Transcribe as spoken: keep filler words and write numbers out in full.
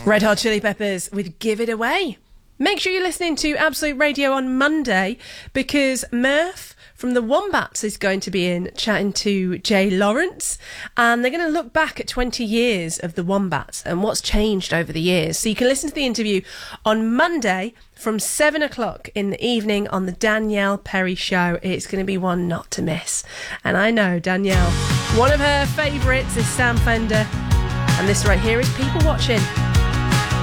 Red Hot Chili Peppers with Give It Away. Make sure you're listening to Absolute Radio on Monday because Murph from the Wombats is going to be in chatting to Jay Lawrence, and they're going to look back at twenty years of the Wombats and what's changed over the years. So you can listen to the interview on Monday from seven o'clock in the evening on the Danielle Perry Show. It's going to be one not to miss. And I know Danielle, one of her favourites is Sam Fender, and this right here is People Watching.